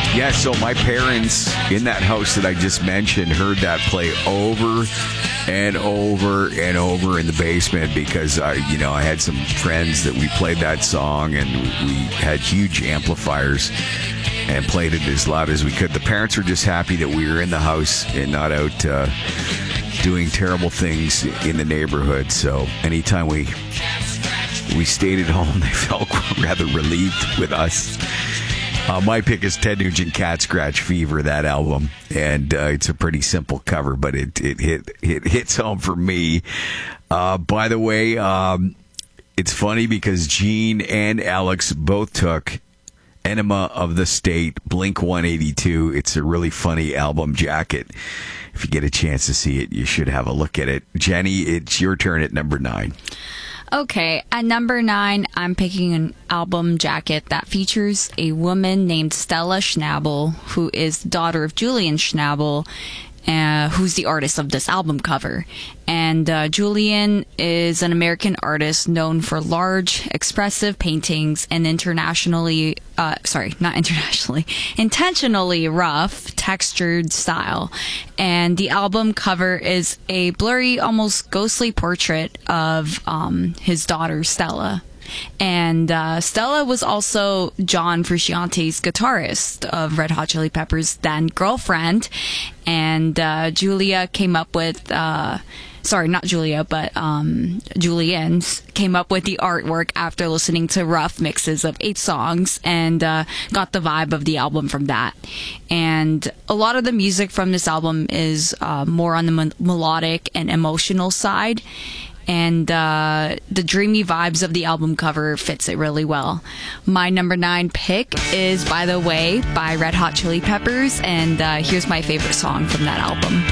Yeah, so my parents in that house that I just mentioned heard that play over and over and over in the basement because I had some friends that we played that song and we had huge amplifiers and played it as loud as we could. The parents were just happy that we were in the house and not out doing terrible things in the neighborhood. So anytime we stayed at home, they felt rather relieved with us. My pick is Ted Nugent, Cat Scratch Fever, that album, and it's a pretty simple cover, but it hits home for me. By the way, it's funny because Gene and Alex both took Enema of the State, Blink 182. It's a really funny album jacket. If you get a chance to see it, you should have a look at it. Jenny, it's your turn at number 9. Okay, at number 9, I'm picking an album jacket that features a woman named Stella Schnabel, who is the daughter of Julian Schnabel, who's the artist of this album cover. And Julian is an American artist known for large, expressive paintings and intentionally rough, textured style. And the album cover is a blurry, almost ghostly portrait of his daughter, Stella. And Stella was also John Frusciante's guitarist of Red Hot Chili Peppers' then girlfriend. And Julian came up with the artwork after listening to rough mixes of 8 songs and got the vibe of the album from that. And a lot of the music from this album is more on the melodic and emotional side. And the dreamy vibes of the album cover fits it really well. My number 9 pick is By the Way by Red Hot Chili Peppers, and here's my favorite song from that album.